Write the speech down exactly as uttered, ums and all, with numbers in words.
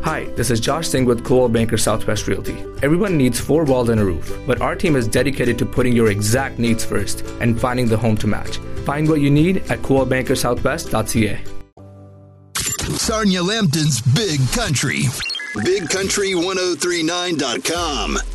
Hi, this is Josh Singh with Coldwell Banker Southwest Realty. Everyone needs four walls and a roof, but our team is dedicated to putting your exact needs first and finding the home to match. Find what you need at coldwell banker southwest dot c a. Sarnia Lambton's Big Country. big country ten thirty-nine dot com.